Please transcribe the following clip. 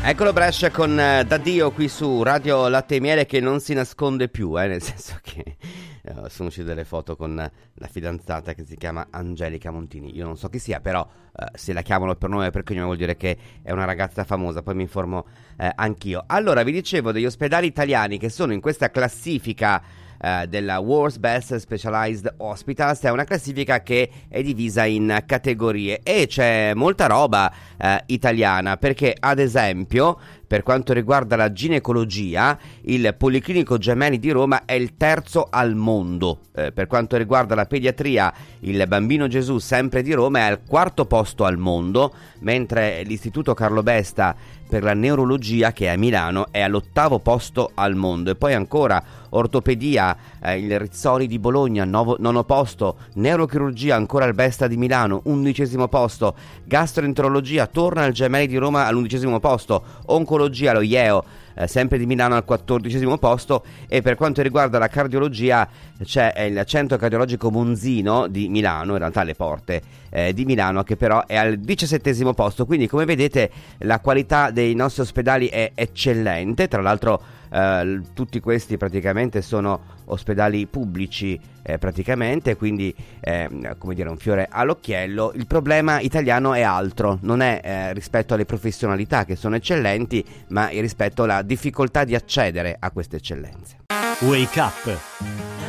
Eccolo Brescia con D'Addio qui su Radio Latte e Miele, che non si nasconde più, nel senso che sono uscite delle foto con la fidanzata che si chiama Angelica Montini. Io non so chi sia, però se la chiamano per nome e per cognome vuol dire che è una ragazza famosa, poi mi informo anch'io. Allora, vi dicevo degli ospedali italiani che sono in questa classifica della World's Best Specialized Hospitals. È una classifica che è divisa in categorie e c'è molta roba italiana, perché ad esempio per quanto riguarda la ginecologia il Policlinico Gemelli di Roma è il terzo al mondo. Per quanto riguarda la pediatria il Bambino Gesù, sempre di Roma, è al quarto posto al mondo, mentre l'Istituto Carlo Besta per la neurologia, che è a Milano, è all'8° posto al mondo. E poi ancora ortopedia, il Rizzoli di Bologna, nono posto, neurochirurgia ancora al Besta di Milano, 11° posto, gastroenterologia torna al Gemelli di Roma all'11° posto, oncologia lo IEO sempre di Milano al 14° posto, e per quanto riguarda la cardiologia c'è il Centro Cardiologico Monzino di Milano, in realtà alle porte di Milano, che però è al 17° posto. Quindi come vedete la qualità dei nostri ospedali è eccellente. Tra l'altro tutti questi praticamente sono ospedali pubblici praticamente, quindi come dire, un fiore all'occhiello. Il problema italiano è altro, non è rispetto alle professionalità che sono eccellenti, ma rispetto alla difficoltà di accedere a queste eccellenze. Wake Up